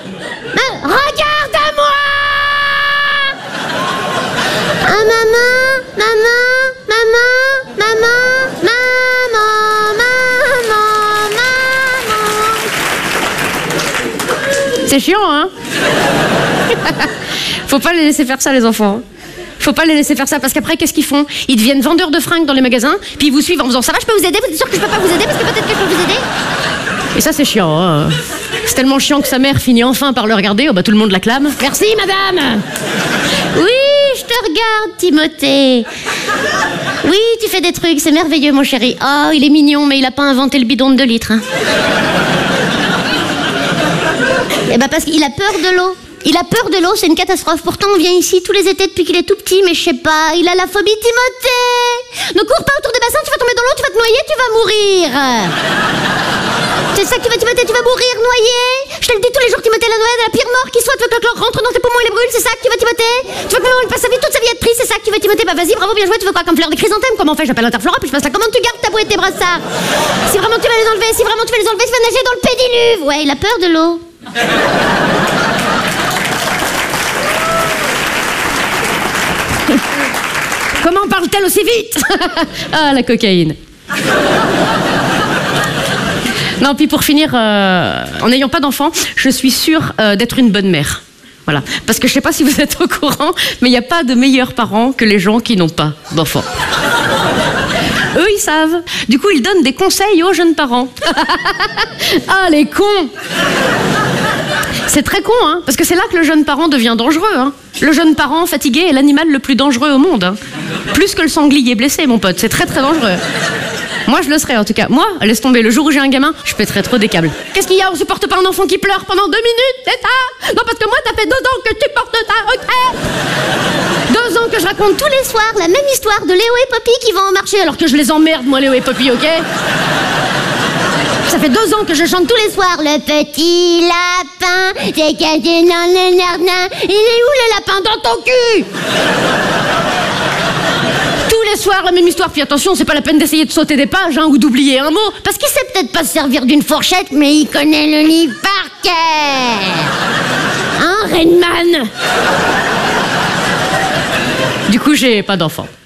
Regarde-moi! Ah, maman, maman, maman, maman, maman, maman, maman. C'est chiant, hein? Faut pas les laisser faire ça, les enfants. Faut pas les laisser faire ça, parce qu'après, qu'est-ce qu'ils font? Ils deviennent vendeurs de fringues dans les magasins, puis ils vous suivent en faisant « Ça va, je peux vous aider? Vous êtes sûr que je peux pas vous aider? Parce que peut-être que je peux vous aider ?» Et ça, c'est chiant, hein? C'est tellement chiant que sa mère finit enfin par le regarder. Oh bah tout le monde l'acclame. « Merci, madame !» Oui, je te regarde, Timothée. Oui, tu fais des trucs, c'est merveilleux, mon chéri. Oh, il est mignon, mais il a pas inventé le bidon de 2 litres. Hein. Eh ben parce qu'il a peur de l'eau. Il a peur de l'eau, c'est une catastrophe. Pourtant, on vient ici tous les étés depuis qu'il est tout petit, mais je sais pas, il a la phobie, Timothée. Ne cours pas autour des bassins, tu vas tomber dans l'eau, tu vas te noyer, tu vas mourir. C'est ça que tu vas, Timothée, tu vas mourir noyé. Je te le dis tous les jours, Timothée, la pire mort qui soit, tu veux que le chlore rentre dans tes poumons et les brûle, c'est ça que tu veux, Timothée. Tu veux que maman passe sa vie, toute sa vie être triste, c'est ça que tu veux, Timothée. Bah vas-y, bravo, bien joué, tu veux quoi comme fleur des chrysanthèmes? Comment on fait? J'appelle Interflora, puis je passe la commande, tu gardes ta bouée et tes brassards. Si vraiment tu vas les enlever, tu vas nager dans le pédiluve. Ouais, il a peur de l'eau. Comment parle-t-elle aussi vite? Ah, la cocaïne. Non, puis pour finir, en n'ayant pas d'enfant, je suis sûre d'être une bonne mère. Voilà. Parce que je sais pas si vous êtes au courant, mais il n'y a pas de meilleurs parents que les gens qui n'ont pas d'enfants. Eux, ils savent. Du coup, ils donnent des conseils aux jeunes parents. Ah, les cons! C'est très con, hein, parce que c'est là que le jeune parent devient dangereux. Hein. Le jeune parent fatigué est l'animal le plus dangereux au monde. Hein. Plus que le sanglier blessé, mon pote. C'est très très dangereux. Moi, je le serais en tout cas. Moi, laisse tomber, le jour où j'ai un gamin, je pèterais trop des câbles. Qu'est-ce qu'il y a? On supporte pas un enfant qui pleure pendant 2 minutes, c'est ça? Non, parce que moi, ça fait 2 ans que tu portes ça, ok? 2 ans que je raconte tous les soirs la même histoire de Léo et Poppy qui vont en marché, alors que je les emmerde, moi, Léo et Poppy, ok? Ça fait 2 ans que je chante tous les soirs. Le petit lapin, c'est caché dans le jardin. Il est où le lapin? Dans ton cul? Tous les soirs, la même histoire. Puis attention, c'est pas la peine d'essayer de sauter des pages, hein, ou d'oublier un mot. Parce qu'il sait peut-être pas se servir d'une fourchette, mais il connaît le livre par cœur. Hein, Redman? Du coup, j'ai pas d'enfant.